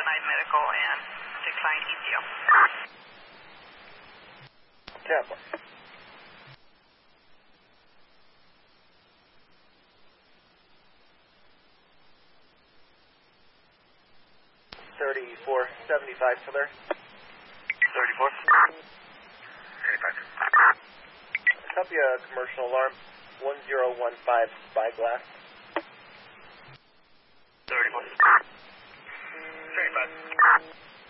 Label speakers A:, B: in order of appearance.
A: denied medical and declined ECO.
B: Tampa. $34.75 for there.
C: 34. 75.
B: Copy a commercial alarm. 1015 Spyglass.
C: 34. 35.